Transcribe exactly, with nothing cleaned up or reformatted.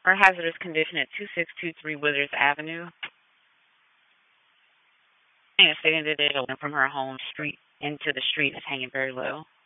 for hazardous condition at two six two three Withers Avenue. And stating that it went from her home street into the street is hanging very low.